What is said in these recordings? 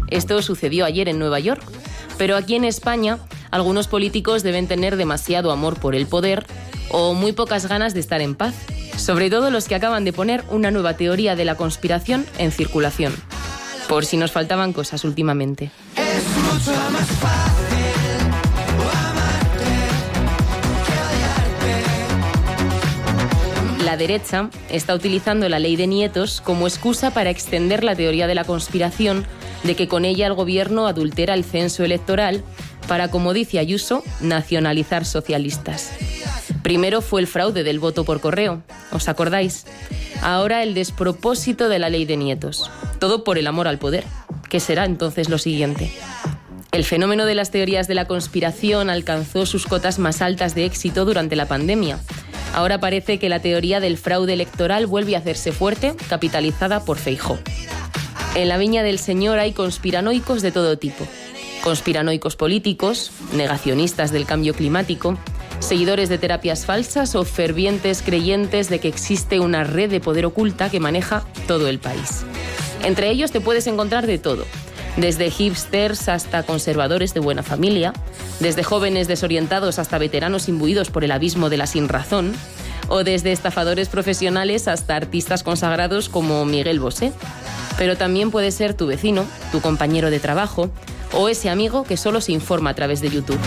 Esto sucedió ayer en Nueva York, pero aquí en España algunos políticos deben tener demasiado amor por el poder o muy pocas ganas de estar en paz, sobre todo los que acaban de poner una nueva teoría de la conspiración en circulación, por si nos faltaban cosas últimamente. Es mucho más fácil amarte que odiarte. La derecha está utilizando la ley de nietos como excusa para extender la teoría de la conspiración de que con ella el gobierno adultera el censo electoral para, como dice Ayuso, nacionalizar socialistas. Primero fue el fraude del voto por correo, ¿os acordáis? Ahora el despropósito de la ley de nietos. Todo por el amor al poder. ¿Qué será entonces lo siguiente? El fenómeno de las teorías de la conspiración alcanzó sus cotas más altas de éxito durante la pandemia. Ahora parece que la teoría del fraude electoral vuelve a hacerse fuerte, capitalizada por Feijóo. En la viña del Señor hay conspiranoicos de todo tipo. Conspiranoicos políticos, negacionistas del cambio climático, seguidores de terapias falsas o fervientes creyentes de que existe una red de poder oculta que maneja todo el país. Entre ellos te puedes encontrar de todo, desde hipsters hasta conservadores de buena familia, desde jóvenes desorientados hasta veteranos imbuidos por el abismo de la sinrazón, o desde estafadores profesionales hasta artistas consagrados como Miguel Bosé. Pero también puede ser tu vecino, tu compañero de trabajo o ese amigo que solo se informa a través de YouTube.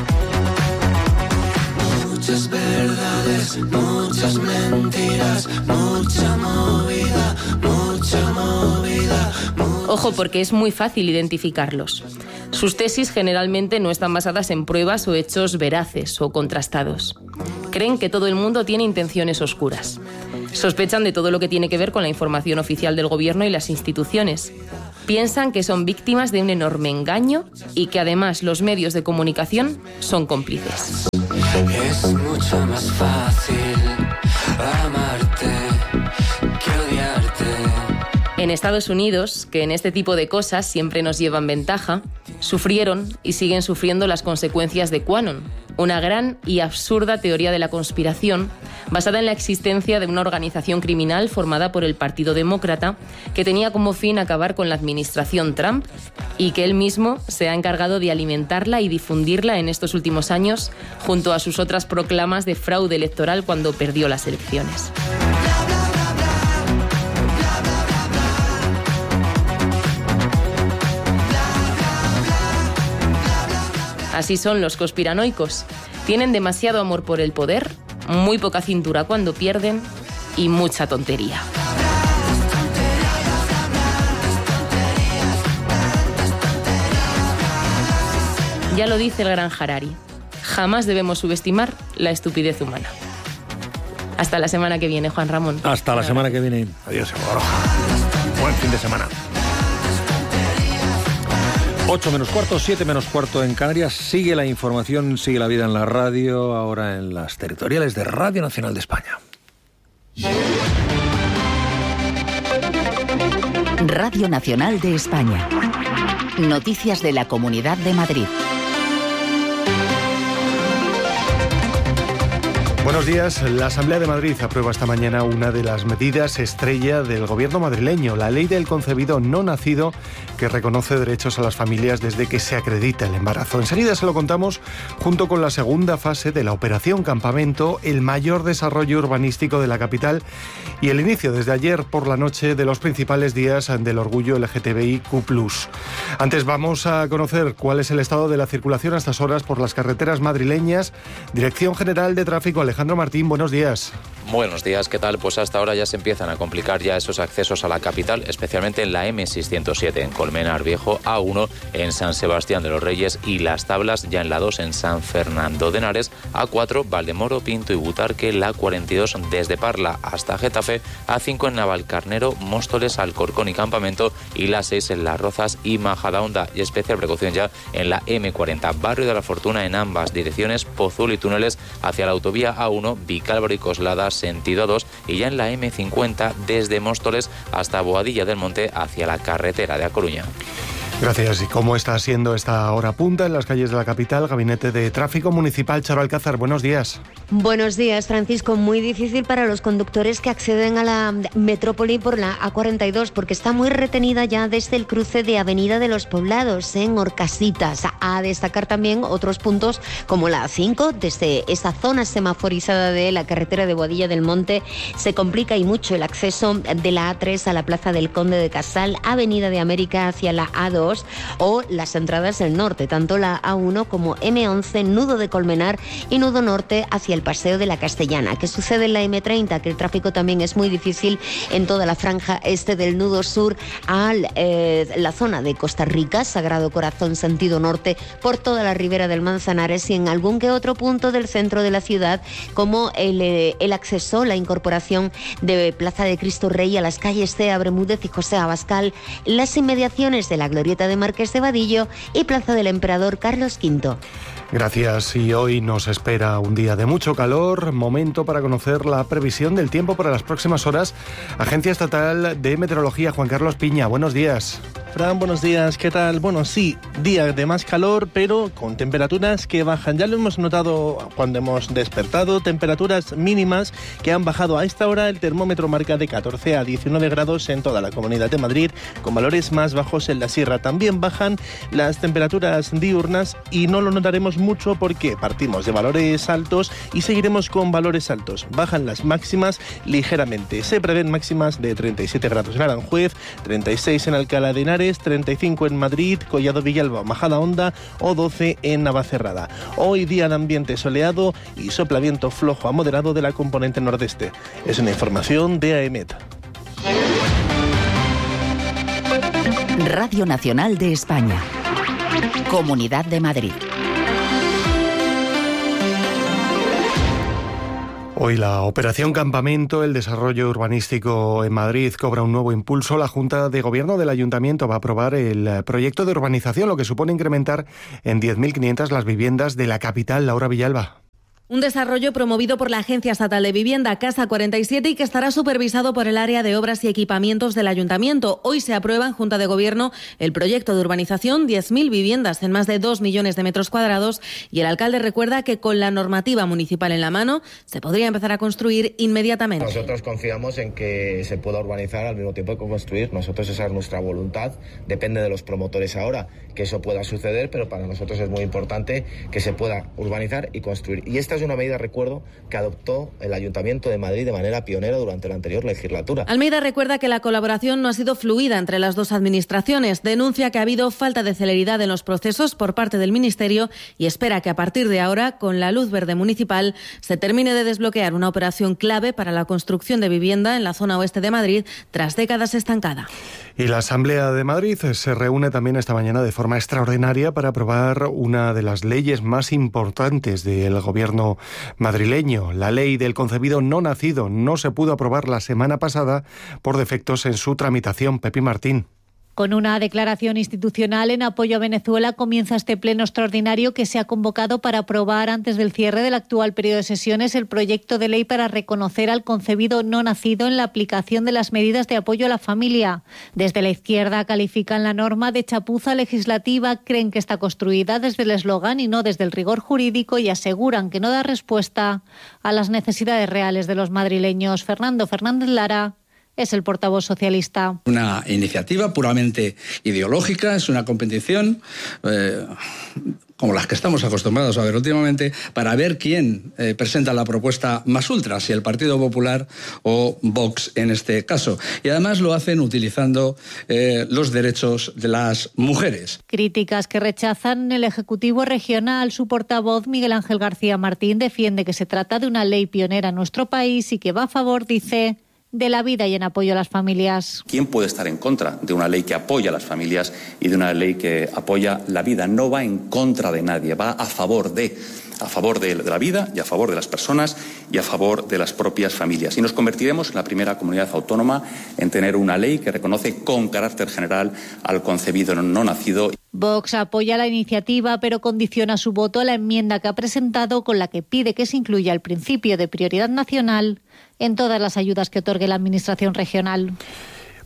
Muchas verdades, muchas mentiras, mucha movida, mucha movida. Ojo, porque es muy fácil identificarlos. Sus tesis generalmente no están basadas en pruebas o hechos veraces o contrastados. Creen que todo el mundo tiene intenciones oscuras. Sospechan de todo lo que tiene que ver con la información oficial del gobierno y las instituciones. Piensan que son víctimas de un enorme engaño y que además los medios de comunicación son cómplices. Es mucho más fácil amarte que odiarte. En Estados Unidos, que en este tipo de cosas siempre nos llevan ventaja, sufrieron y siguen sufriendo las consecuencias de QAnon, una gran y absurda teoría de la conspiración basada en la existencia de una organización criminal formada por el Partido Demócrata que tenía como fin acabar con la administración Trump y que él mismo se ha encargado de alimentarla y difundirla en estos últimos años junto a sus otras proclamas de fraude electoral cuando perdió las elecciones. Así son los conspiranoicos. Tienen demasiado amor por el poder, muy poca cintura cuando pierden y mucha tontería. Ya lo dice el gran Harari. Jamás debemos subestimar la estupidez humana. Hasta la semana que viene, Juan Ramón. Hasta la semana que viene. Adiós, Eva Baroja. Buen fin de semana. 8 menos cuarto, 7 menos cuarto en Canarias. Sigue la información, sigue la vida en la radio, ahora en las territoriales de Radio Nacional de España. Radio Nacional de España. Noticias de la Comunidad de Madrid. Buenos días. La Asamblea de Madrid aprueba esta mañana una de las medidas estrella del gobierno madrileño, la ley del concebido no nacido, que reconoce derechos a las familias desde que se acredita el embarazo. Enseguida se lo contamos junto con la segunda fase de la Operación Campamento, el mayor desarrollo urbanístico de la capital y el inicio desde ayer por la noche de los principales días del orgullo LGTBIQ+. Antes vamos a conocer cuál es el estado de la circulación a estas horas por las carreteras madrileñas. Dirección General de Tráfico, Alejandro Martín, buenos días. Buenos días, ¿qué tal? Pues hasta ahora ya se empiezan a complicar ya esos accesos a la capital, especialmente en la M607 en Colmenar Viejo, A1 en San Sebastián de los Reyes y Las Tablas, ya en la 2 en San Fernando de Henares, A4 Valdemoro, Pinto y Butarque, la 42 desde Parla hasta Getafe, A5 en Navalcarnero, Móstoles, Alcorcón y Campamento y la 6 en Las Rozas y Majadahonda, y especial precaución ya en la M40 Barrio de la Fortuna en ambas direcciones, Pozul y túneles hacia la autovía A1 Vicálvaro y Coslada sentido 2 y ya en la M50 desde Móstoles hasta Boadilla del Monte hacia la carretera de A Coruña. Gracias. ¿Y cómo está siendo esta hora punta en las calles de la capital? Gabinete de Tráfico Municipal, Charo Alcázar, buenos días. Buenos días, Francisco. Muy difícil para los conductores que acceden a la metrópoli por la A42, porque está muy retenida ya desde el cruce de Avenida de los Poblados, en Orcasitas. A destacar también otros puntos como la A5, desde esa zona semaforizada de la carretera de Boadilla del Monte, se complica y mucho el acceso de la A3 a la Plaza del Conde de Casal, Avenida de América hacia la A2, o las entradas del norte, tanto la A1 como M11, nudo de Colmenar y nudo norte hacia el Paseo de la Castellana. ¿Qué sucede en la M30? Que el tráfico también es muy difícil en toda la franja este del nudo sur a la zona de Costa Rica, Sagrado Corazón sentido norte, por toda la ribera del Manzanares y en algún que otro punto del centro de la ciudad, como el acceso, la incorporación de Plaza de Cristo Rey a las calles Cea Bermúdez y José Abascal, las inmediaciones de la Glorieta de Marqués de Vadillo y Plaza del Emperador Carlos V. Gracias. Y hoy nos espera un día de mucho calor, momento para conocer la previsión del tiempo para las próximas horas. Agencia Estatal de Meteorología, Juan Carlos Piña, buenos días. Fran, buenos días, ¿qué tal? Bueno, sí, día de más calor, pero con temperaturas que bajan. Ya lo hemos notado cuando hemos despertado, temperaturas mínimas que han bajado. A esta hora el termómetro marca de 14 a 19 grados en toda la Comunidad de Madrid, con valores más bajos en la sierra. También bajan las temperaturas diurnas y no lo notaremos mucho porque partimos de valores altos y seguiremos con valores altos. Bajan las máximas ligeramente. Se prevén máximas de 37 grados en Aranjuez, 36 en Alcalá de Henares, 35 en Madrid, Collado Villalba, Majadahonda o 12 en Navacerrada. Hoy día de ambiente soleado y sopla viento flojo a moderado de la componente nordeste. Es una información de AEMET. Radio Nacional de España. Comunidad de Madrid. Hoy la Operación Campamento, el desarrollo urbanístico en Madrid, cobra un nuevo impulso. La Junta de Gobierno del Ayuntamiento va a aprobar el proyecto de urbanización, lo que supone incrementar en 10.500 las viviendas de la capital. Laura Villalba. Un desarrollo promovido por la Agencia Estatal de Vivienda, Casa 47, y que estará supervisado por el área de obras y equipamientos del Ayuntamiento. Hoy se aprueba en Junta de Gobierno el proyecto de urbanización, 10.000 viviendas en más de 2 millones de metros cuadrados, y el alcalde recuerda que con la normativa municipal en la mano se podría empezar a construir inmediatamente. Nosotros confiamos en que se pueda urbanizar al mismo tiempo que construir. Nosotros, esa es nuestra voluntad. Depende de los promotores ahora que eso pueda suceder, pero para nosotros es muy importante que se pueda urbanizar y construir. Y esta es una medida, recuerdo, que adoptó el Ayuntamiento de Madrid de manera pionera durante la anterior legislatura. Almeida recuerda que la colaboración no ha sido fluida entre las dos administraciones. Denuncia que ha habido falta de celeridad en los procesos por parte del Ministerio y espera que a partir de ahora, con la luz verde municipal, se termine de desbloquear una operación clave para la construcción de vivienda en la zona oeste de Madrid tras décadas estancada. Y la Asamblea de Madrid se reúne también esta mañana de forma extraordinaria para aprobar una de las leyes más importantes del gobierno madrileño. La ley del concebido no nacido no se pudo aprobar la semana pasada por defectos en su tramitación. Pepi Martín. Con una declaración institucional en apoyo a Venezuela comienza este pleno extraordinario que se ha convocado para aprobar antes del cierre del actual periodo de sesiones el proyecto de ley para reconocer al concebido no nacido en la aplicación de las medidas de apoyo a la familia. Desde la izquierda califican la norma de chapuza legislativa, creen que está construida desde el eslogan y no desde el rigor jurídico y aseguran que no da respuesta a las necesidades reales de los madrileños. Fernando Fernández Lara es el portavoz socialista. Una iniciativa puramente ideológica, es una competición como las que estamos acostumbrados a ver últimamente, para ver quién presenta la propuesta más ultra, si el Partido Popular o Vox en este caso. Y además lo hacen utilizando los derechos de las mujeres. Críticas que rechazan el Ejecutivo Regional. Su portavoz, Miguel Ángel García Martín, defiende que se trata de una ley pionera en nuestro país y que va a favor, dice, de la vida y en apoyo a las familias. ¿Quién puede estar en contra de una ley que apoya a las familias y de una ley que apoya la vida? No va en contra de nadie, va a favor de la vida y a favor de las personas y a favor de las propias familias. Y nos convertiremos en la primera comunidad autónoma en tener una ley que reconoce con carácter general al concebido no nacido. Vox apoya la iniciativa, pero condiciona su voto a la enmienda que ha presentado, con la que pide que se incluya el principio de prioridad nacional en todas las ayudas que otorgue la Administración regional.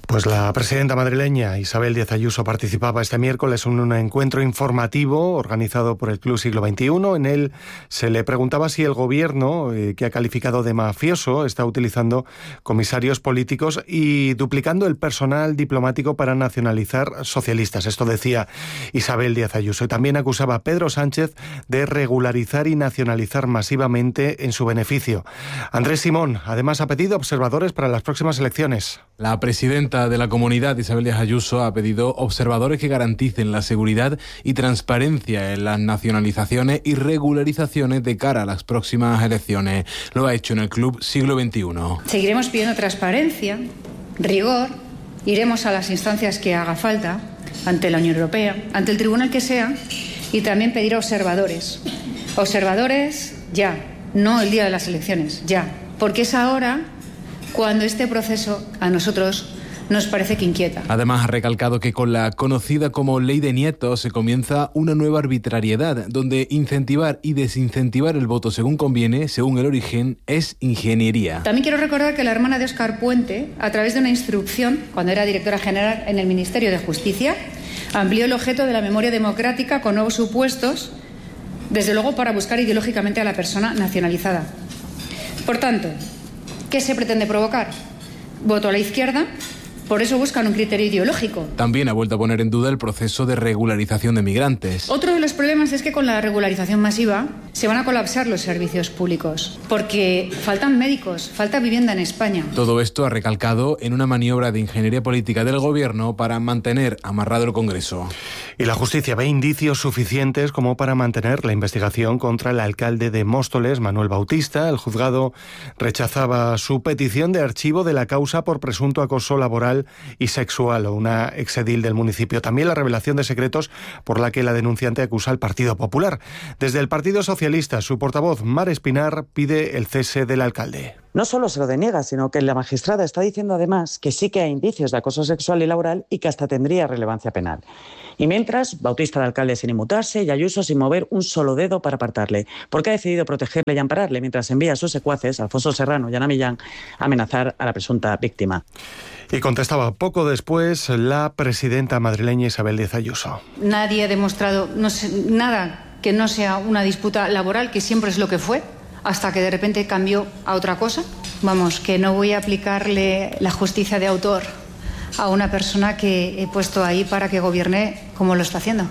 Pues la presidenta madrileña Isabel Díaz Ayuso participaba este miércoles en un encuentro informativo organizado por el Club Siglo XXI. En él se le preguntaba si el gobierno, que ha calificado de mafioso, está utilizando comisarios políticos y duplicando el personal diplomático para nacionalizar socialistas. Esto decía Isabel Díaz Ayuso. Y también acusaba a Pedro Sánchez de regularizar y nacionalizar masivamente en su beneficio. Andrés Simón, además, ha pedido observadores para las próximas elecciones. La presidenta de la Comunidad, Isabel Díaz Ayuso, ha pedido observadores que garanticen la seguridad y transparencia en las nacionalizaciones y regularizaciones de cara a las próximas elecciones. Lo ha hecho en el Club Siglo XXI. Seguiremos pidiendo transparencia, rigor, iremos a las instancias que haga falta, ante la Unión Europea, ante el tribunal que sea, y también pedir observadores. Observadores ya, no el día de las elecciones, ya, porque es ahora cuando este proceso a nosotros nos parece que inquieta. Además, ha recalcado que con la conocida como Ley de Nietos se comienza una nueva arbitrariedad, donde incentivar y desincentivar el voto según conviene, según el origen, es ingeniería. También quiero recordar que la hermana de Óscar Puente, a través de una instrucción, cuando era directora general en el Ministerio de Justicia, amplió el objeto de la memoria democrática con nuevos supuestos, desde luego para buscar ideológicamente a la persona nacionalizada. Por tanto, ¿qué se pretende provocar? Voto a la izquierda. Por eso buscan un criterio ideológico. También ha vuelto a poner en duda el proceso de regularización de migrantes. Otro de los problemas es que con la regularización masiva se van a colapsar los servicios públicos, porque faltan médicos, falta vivienda en España. Todo esto ha recalcado en una maniobra de ingeniería política del Gobierno para mantener amarrado el Congreso. Y la justicia ve indicios suficientes como para mantener la investigación contra el alcalde de Móstoles, Manuel Bautista. El juzgado rechazaba su petición de archivo de la causa por presunto acoso laboral y sexual, o una exedil del municipio. También la revelación de secretos por la que la denunciante acusa al Partido Popular. Desde el Partido Socialista, su portavoz, Mar Espinar, pide el cese del alcalde. No solo se lo deniega, sino que la magistrada está diciendo además que sí que hay indicios de acoso sexual y laboral y que hasta tendría relevancia penal. Y mientras, Bautista de alcalde sin inmutarse y Ayuso sin mover un solo dedo para apartarle, porque ha decidido protegerle y ampararle mientras envía a sus secuaces, Alfonso Serrano y Ana Millán, a amenazar a la presunta víctima. Y contestaba poco después la presidenta madrileña Isabel Díaz Ayuso. Nadie ha demostrado nada que no sea una disputa laboral, que siempre es lo que fue, hasta que de repente cambió a otra cosa. Vamos, que no voy a aplicarle la justicia de autor a una persona que he puesto ahí para que gobierne como lo está haciendo.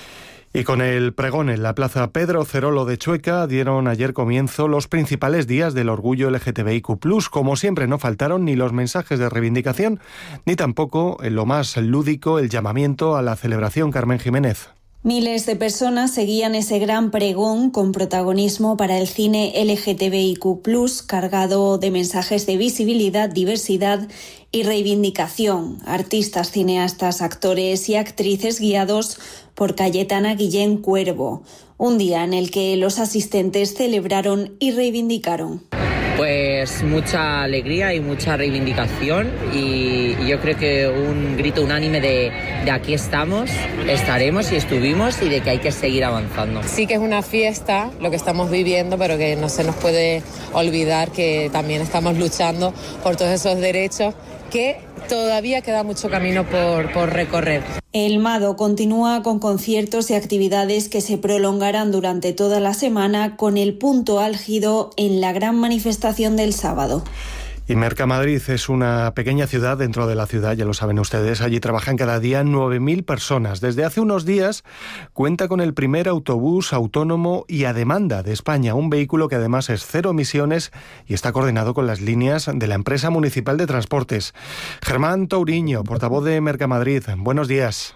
Y con el pregón en la plaza Pedro Cerolo de Chueca dieron ayer comienzo los principales días del orgullo LGTBIQ+. Como siempre, no faltaron ni los mensajes de reivindicación, ni tampoco, en lo más lúdico, el llamamiento a la celebración. Carmen Jiménez. Miles de personas seguían ese gran pregón con protagonismo para el cine LGTBIQ+, cargado de mensajes de visibilidad, diversidad y reivindicación. Artistas, cineastas, actores y actrices guiados por Cayetana Guillén Cuervo. Un día en el que los asistentes celebraron y reivindicaron. Pues mucha alegría y mucha reivindicación, y yo creo que un grito unánime de aquí estamos, estaremos y estuvimos, y de que hay que seguir avanzando. Sí que es una fiesta lo que estamos viviendo, pero que no se nos puede olvidar que también estamos luchando por todos esos derechos, que todavía queda mucho camino por recorrer. El Mado continúa con conciertos y actividades que se prolongarán durante toda la semana, con el punto álgido en la gran manifestación del sábado. Y Mercamadrid es una pequeña ciudad dentro de la ciudad, ya lo saben ustedes. Allí trabajan cada día 9.000 personas. Desde hace unos días cuenta con el primer autobús autónomo y a demanda de España, un vehículo que además es cero emisiones y está coordinado con las líneas de la empresa municipal de transportes. Germán Touriño, portavoz de Mercamadrid, buenos días.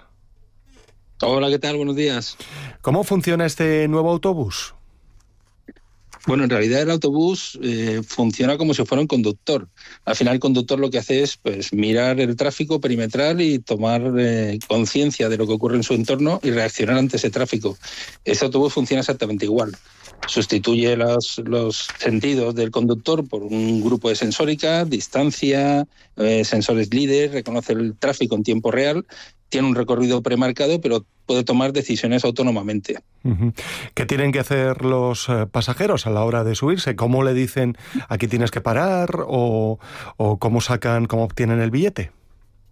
Hola, ¿qué tal? Buenos días. ¿Cómo funciona este nuevo autobús? Bueno, en realidad el autobús funciona como si fuera un conductor. Al final el conductor lo que hace es mirar el tráfico perimetral y tomar conciencia de lo que ocurre en su entorno y reaccionar ante ese tráfico. Este autobús funciona exactamente igual. Sustituye los sentidos del conductor por un grupo de sensórica, distancia, sensores líder, reconoce el tráfico en tiempo real, tiene un recorrido premarcado, pero puede tomar decisiones autónomamente. ¿Qué tienen que hacer los pasajeros a la hora de subirse? ¿Cómo le dicen aquí tienes que parar o cómo obtienen el billete?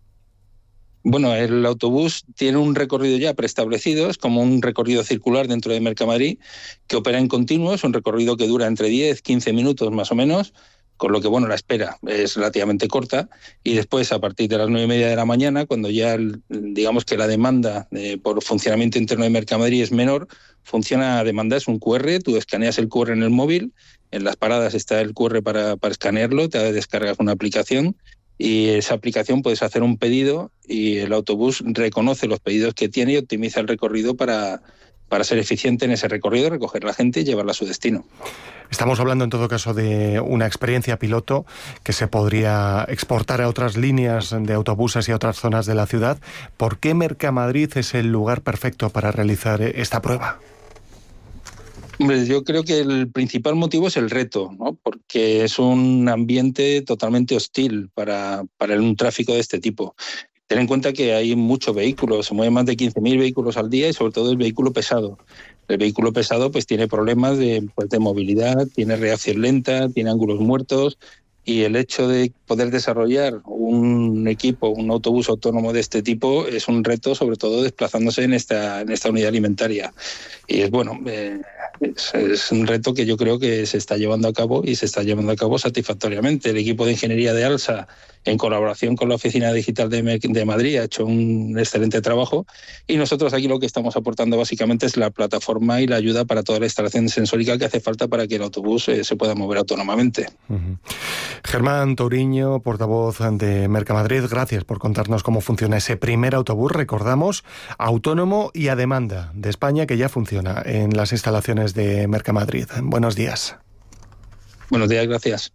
Bueno, el autobús tiene un recorrido ya preestablecido, es como un recorrido circular dentro de Mercamadrid que opera en continuo, es un recorrido que dura entre 10-15 minutos más o menos, con lo que, bueno, la espera es relativamente corta, y después, a partir de las 9:30 de la mañana, cuando ya, digamos que la demanda por funcionamiento interno de Mercamadrid es menor, funciona a demanda, es un QR, tú escaneas el QR en el móvil, en las paradas está el QR para escanearlo, te descargas una aplicación, y esa aplicación puedes hacer un pedido y el autobús reconoce los pedidos que tiene y optimiza el recorrido para ser eficiente en ese recorrido, recoger a la gente y llevarla a su destino. Estamos hablando en todo caso de una experiencia piloto que se podría exportar a otras líneas de autobuses y a otras zonas de la ciudad. ¿Por qué Mercamadrid es el lugar perfecto para realizar esta prueba? Hombre, yo creo que el principal motivo es el reto, ¿no? Porque es un ambiente totalmente hostil para un tráfico de este tipo. Ten en cuenta que hay muchos vehículos, se mueven más de 15.000 vehículos al día y sobre todo el vehículo pesado. El vehículo pesado pues tiene problemas de movilidad, tiene reacción lenta, tiene ángulos muertos, y el hecho de poder desarrollar un equipo, un autobús autónomo de este tipo es un reto, sobre todo desplazándose en esta unidad alimentaria. Y es bueno, es un reto que yo creo que se está llevando a cabo y se está llevando a cabo satisfactoriamente. El equipo de ingeniería de ALSA, en colaboración con la Oficina Digital de Madrid, ha hecho un excelente trabajo, y nosotros aquí lo que estamos aportando básicamente es la plataforma y la ayuda para toda la instalación sensórica que hace falta para que el autobús se pueda mover autónomamente. Germán Touriño, portavoz de Mercamadrid, gracias por contarnos cómo funciona ese primer autobús, recordamos, autónomo y a demanda de España, que ya funciona en las instalaciones de Mercamadrid. Buenos días. Buenos días, gracias.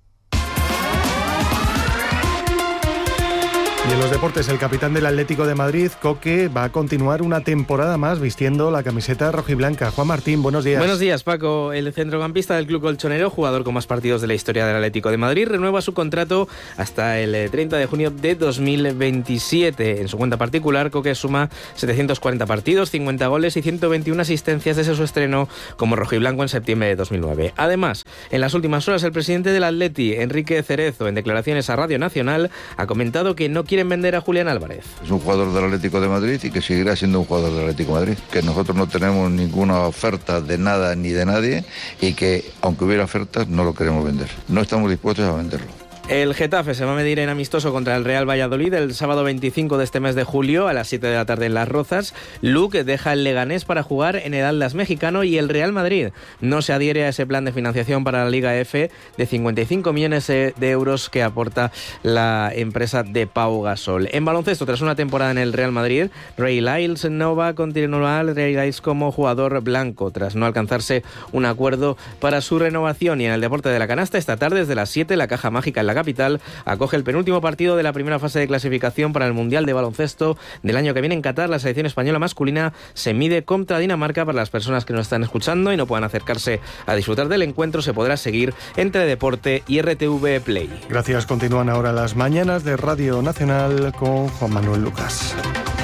Y en los deportes, el capitán del Atlético de Madrid, Coque, va a continuar una temporada más vistiendo la camiseta rojiblanca. Juan Martín, buenos días. Buenos días, Paco. El centrocampista del club colchonero, jugador con más partidos de la historia del Atlético de Madrid, renueva su contrato hasta el 30 de junio de 2027. En su cuenta particular, Coque suma 740 partidos, 50 goles y 121 asistencias desde su estreno como rojiblanco en septiembre de 2009. Además, en las últimas horas, el presidente del Atleti, Enrique Cerezo, en declaraciones a Radio Nacional, ha comentado que no quieren vender a Julián Álvarez. Es un jugador del Atlético de Madrid y que seguirá siendo un jugador del Atlético de Madrid, que nosotros no tenemos ninguna oferta de nada ni de nadie, y que aunque hubiera ofertas no lo queremos vender, no estamos dispuestos a venderlo. El Getafe se va a medir en amistoso contra el Real Valladolid el sábado 25 de este mes de julio a las 7 de la tarde en Las Rozas. Luque deja el Leganés para jugar en el Atlas mexicano, y el Real Madrid no se adhiere a ese plan de financiación para la Liga F de 55 millones de euros que aporta la empresa de Pau Gasol. En baloncesto, tras una temporada en el Real Madrid, Ray Lyles no va a continuar como jugador blanco tras no alcanzarse un acuerdo para su renovación. Y en el deporte de la canasta, esta tarde desde las 7 la Caja Mágica en la capital acoge el penúltimo partido de la primera fase de clasificación para el Mundial de Baloncesto del año que viene en Qatar. La selección española masculina se mide contra Dinamarca. Para las personas que nos están escuchando y no puedan acercarse a disfrutar del encuentro, se podrá seguir en Teledeporte y RTV Play. Gracias. Continúan ahora las mañanas de Radio Nacional con Juan Manuel Lucas.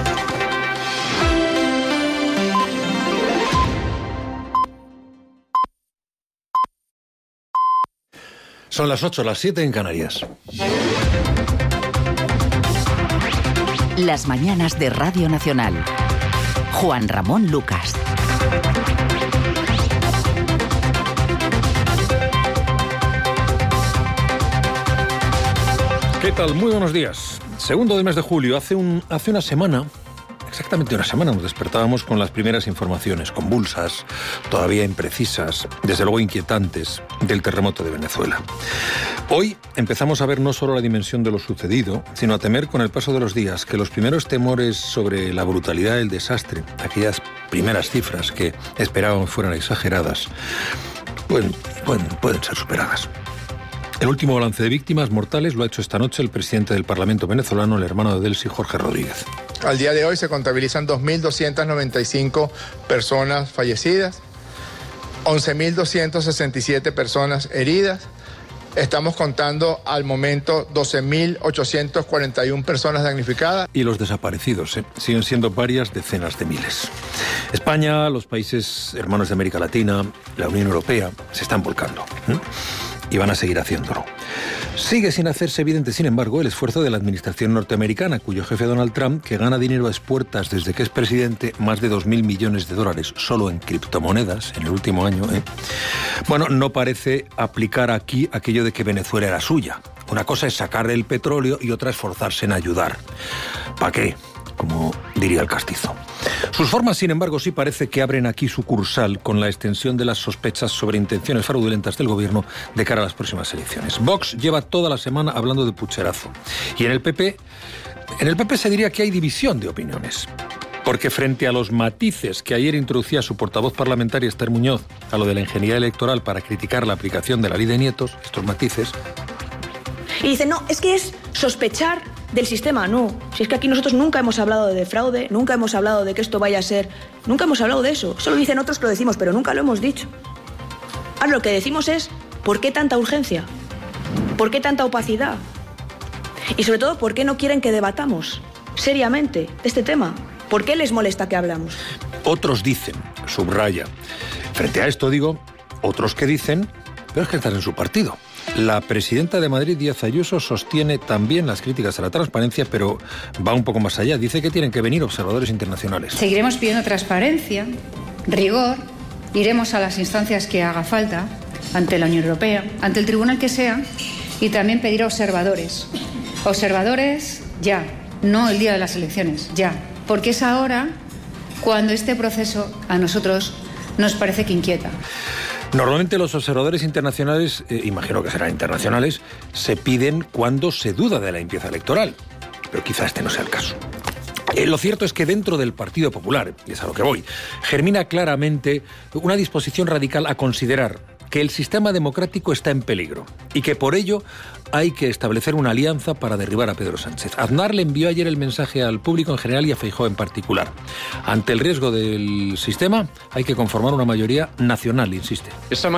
Son las 8, las 7 en Canarias. Las mañanas de Radio Nacional. Juan Ramón Lucas. ¿Qué tal? Muy buenos días. Segundo del mes de julio, hace una semana, exactamente una semana, nos despertábamos con las primeras informaciones convulsas, todavía imprecisas, desde luego inquietantes, del terremoto de Venezuela. Hoy empezamos a ver no solo la dimensión de lo sucedido, sino a temer con el paso de los días que los primeros temores sobre la brutalidad del desastre, aquellas primeras cifras que esperábamos fueran exageradas, pueden ser superadas. El último balance de víctimas mortales lo ha hecho esta noche el presidente del Parlamento venezolano, el hermano de Delcy, Jorge Rodríguez. Al día de hoy se contabilizan 2.295 personas fallecidas, 11.267 personas heridas. Estamos contando al momento 12.841 personas damnificadas. Y los desaparecidos siguen siendo varias decenas de miles. España, los países hermanos de América Latina, la Unión Europea se están volcando. y van a seguir haciéndolo. Sigue sin hacerse evidente, sin embargo, el esfuerzo de la administración norteamericana, cuyo jefe Donald Trump, que gana dinero a expuertas desde que es presidente, más de 2.000 millones de dólares solo en criptomonedas en el último año, bueno, no parece aplicar aquí aquello de que Venezuela era suya. Una cosa es sacarle el petróleo y otra es forzarse en ayudar. ¿Para qué? Como diría el castizo. Sus formas, sin embargo, sí parece que abren aquí sucursal con la extensión de las sospechas sobre intenciones fraudulentas del gobierno de cara a las próximas elecciones. Vox lleva toda la semana hablando de pucherazo. Y en el PP se diría que hay división de opiniones. Porque frente a los matices que ayer introducía su portavoz parlamentaria Esther Muñoz a lo de la ingeniería electoral para criticar la aplicación de la ley de nietos, estos matices... Y dicen, no, es que es sospechar del sistema. No, si es que aquí nosotros nunca hemos hablado de fraude, nunca hemos hablado de que esto vaya a ser... Nunca hemos hablado de eso. Eso lo dicen otros que lo decimos, pero nunca lo hemos dicho. Ahora lo que decimos es, ¿por qué tanta urgencia? ¿Por qué tanta opacidad? Y sobre todo, ¿por qué no quieren que debatamos seriamente de este tema? ¿Por qué les molesta que hablamos? Otros dicen, subraya, frente a esto digo, otros que dicen, pero es que están en su partido. La presidenta de Madrid, Díaz Ayuso, sostiene también las críticas a la transparencia, pero va un poco más allá. Dice que tienen que venir observadores internacionales. Seguiremos pidiendo transparencia, rigor, iremos a las instancias que haga falta, ante la Unión Europea, ante el tribunal que sea, y también pedir observadores. Observadores ya, no el día de las elecciones, ya. Porque es ahora cuando este proceso a nosotros nos parece que inquieta. Normalmente los observadores internacionales, imagino que serán internacionales, se piden cuando se duda de la limpieza electoral. Pero quizá este no sea el caso. Lo cierto es que dentro del Partido Popular, y es a lo que voy, germina claramente una disposición radical a considerar que el sistema democrático está en peligro y que por ello hay que establecer una alianza para derribar a Pedro Sánchez. Aznar le envió ayer el mensaje al público en general y a Feijóo en particular. Ante el riesgo del sistema hay que conformar una mayoría nacional, insiste. Esa